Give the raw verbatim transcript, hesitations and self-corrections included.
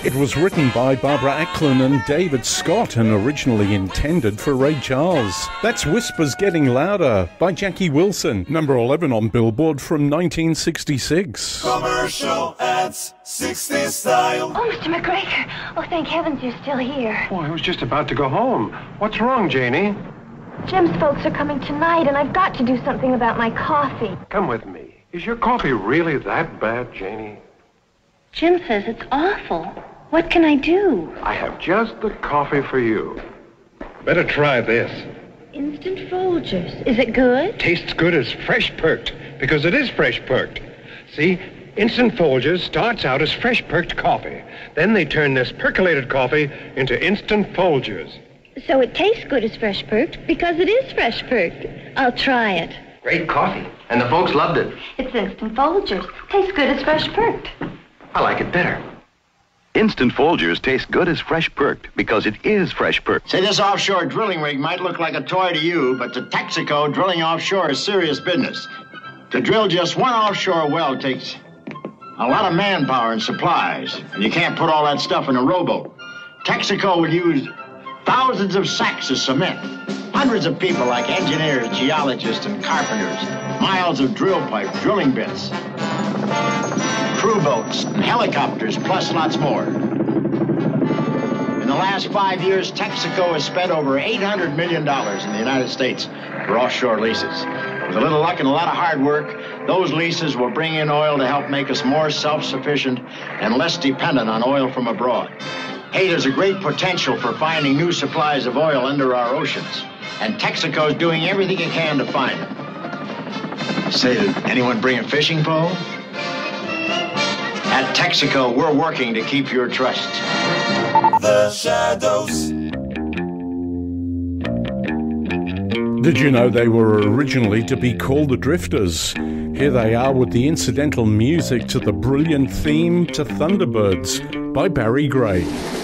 It was written by Barbara Acklin and David Scott and originally intended for Ray Charles. That's Whispers Getting Louder by Jackie Wilson, number eleven on Billboard from nineteen sixty-six. Commercial ads, sixties style. Oh, Mister McGregor. Oh, thank heavens you're still here. Oh, I was just about to go home. What's wrong, Janie? Jim's folks are coming tonight, and I've got to do something about my coffee. Come with me. Is your coffee really that bad, Janie? Jim says it's awful. What can I do? I have just the coffee for you. Better try this. Instant Folgers. Is it good? Tastes good as fresh perked, because it is fresh perked. See, Instant Folgers starts out as fresh perked coffee. Then they turn this percolated coffee into Instant Folgers. So it tastes good as fresh perked because it is fresh perked. I'll try it. Great coffee, and the folks loved it. It's Instant Folgers. Tastes good as fresh perked. I like it better. Instant Folgers taste good as fresh perked because it is fresh perked. Say, this offshore drilling rig might look like a toy to you, but to Texaco, drilling offshore is serious business. To drill just one offshore well takes a lot of manpower and supplies, and you can't put all that stuff in a rowboat. Texaco will use thousands of sacks of cement, hundreds of people like engineers, geologists, and carpenters, miles of drill pipe, drilling bits, crew boats, and helicopters, plus lots more. In the last five years, Texaco has spent over eight hundred million dollars in the United States for offshore leases. With a little luck and a lot of hard work, those leases will bring in oil to help make us more self-sufficient and less dependent on oil from abroad. Hey, there's a great potential for finding new supplies of oil under our oceans, and Texaco is doing everything it can to find them. Say, did anyone bring a fishing pole? At Texaco, we're working to keep your trust. The Shadows. Did you know they were originally to be called the Drifters? Here they are with the incidental music to the brilliant theme to Thunderbirds by Barry Gray.